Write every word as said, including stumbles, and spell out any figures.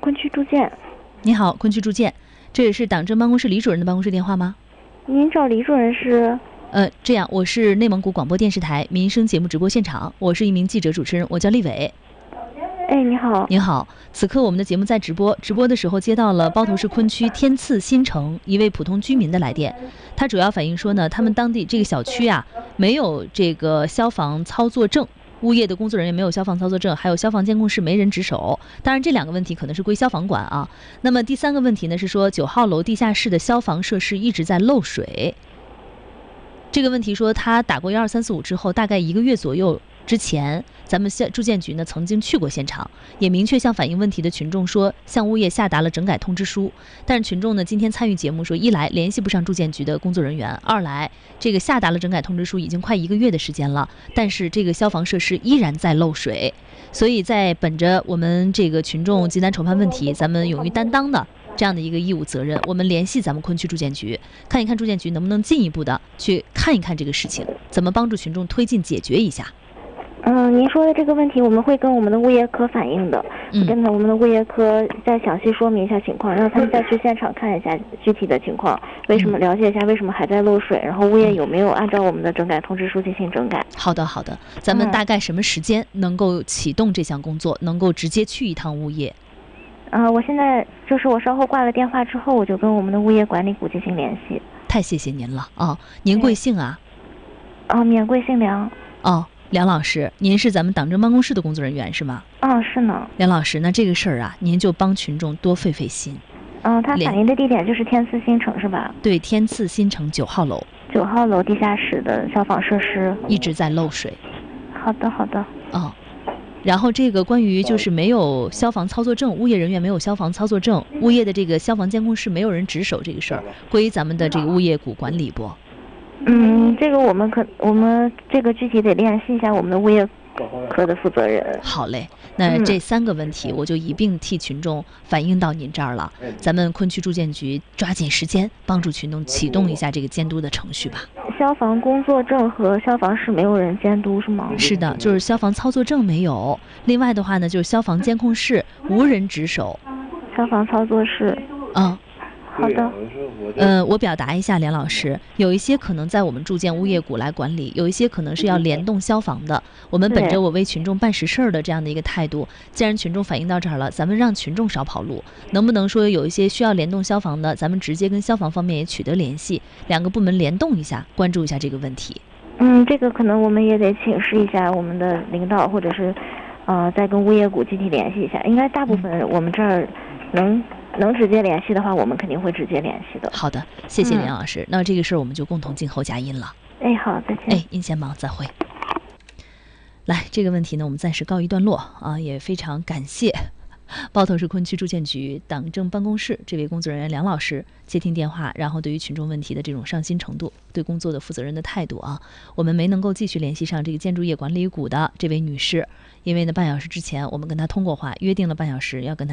昆区住建。 你好，昆区住建，这也是党政办公室李主任的办公室电话吗？ 您找李主任是？ 呃，这样，我是内蒙古广播电视台民生节目直播现场，我是一名记者主持人，我叫丽伟。 哎，你好。 您好，此刻我们的节目在直播，直播的时候接到了包头市昆区天赐新城一位普通居民的来电，他主要反映说呢，他们当地这个小区啊没有这个消防操作证。物业的工作人员没有消防操作证，还有消防监控室没人值守。当然，这两个问题可能是归消防管啊。那么第三个问题呢，是说九号楼地下室的消防设施一直在漏水。这个问题说他打过一二三四五之后，大概一个月左右之前，咱们住建局呢曾经去过现场，也明确向反映问题的群众说，向物业下达了整改通知书。但是群众呢今天参与节目说，一来联系不上住建局的工作人员，二来这个下达了整改通知书已经快一个月的时间了，但是这个消防设施依然在漏水。所以在本着我们这个群众急难愁盼问题，咱们勇于担当的这样的一个义务责任，我们联系咱们昆区住建局，看一看住建局能不能进一步的去看一看这个事情，怎么帮助群众推进解决一下。 嗯，您说的这个问题我们会跟我们的物业科反映的， 嗯， 跟我们的物业科再详细说明一下情况，让他们再去现场看一下具体的情况，为什么了解一下为什么还在漏水，然后物业有没有按照我们的整改通知书进行整改。 好的好的，咱们大概什么时间能够启动这项工作，能够直接去一趟物业？ 啊、呃，我现在就是我稍后挂了电话之后，我就跟我们的物业管理股进行联系。 太谢谢您了啊！您贵姓啊？ 啊，免贵姓梁。 哦，梁老师，您是咱们党政办公室的工作人员是吗？ 啊，是呢。 梁老师，那这个事儿啊，您就帮群众多费费心。 嗯、呃，他反映的地点就是天赐新城是吧？ 对，天赐新城九号楼。 九号楼地下室的消防设施一直在漏水。 好的，好的。 哦。然后这个关于就是没有消防操作证，物业人员没有消防操作证，物业的这个消防监控室没有人值守这个事儿，归咱们的这个物业股管理不？ 嗯，这个我们可我们这个具体得联系一下我们的物业科的负责人。 好嘞，那这三个问题我就一并替群众反映到您这儿了。咱们昆区住建局抓紧时间帮助群众启动一下这个监督的程序吧。 消防工作证和消防室没有人监督是吗？ 是的，就是消防操作证没有。另外的话呢，就是消防监控室无人值守。 消防操作室。 嗯。 好的。 呃，我表达一下，梁老师，有一些可能在我们住建物业股来管理，有一些可能是要联动消防的。我们本着我为群众办实事儿的这样的一个态度，既然群众反映到这儿了，咱们让群众少跑路，能不能说有一些需要联动消防的，咱们直接跟消防方面也取得联系，两个部门联动一下，关注一下这个问题。 嗯，这个可能我们也得请示一下我们的领导，或者是呃再跟物业股具体联系一下。应该大部分我们这儿能。能直接联系的话，我们肯定会直接联系的。 好的，谢谢梁老师。嗯、那这个事儿我们就共同静候佳音了。 哎，好，再见。 哎，您先忙，再会。来，这个问题呢，我们暂时告一段落啊，也非常感谢包头市昆区住建局党政办公室这位工作人员梁老师接听电话，然后对于群众问题的这种上心程度，对工作的负责任的态度啊，我们没能够继续联系上这个建筑业管理股的这位女士，因为呢半小时之前我们跟她通过话，约定了半小时要跟她